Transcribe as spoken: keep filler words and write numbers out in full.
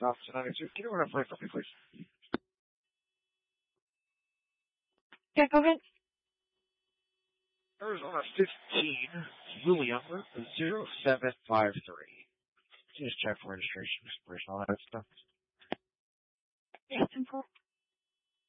South tonight. Can you run up right for me, please? Yeah, go ahead. Arizona fifteen, William, zero seven five three. Just check for registration, expiration, all that stuff. Yeah, simple.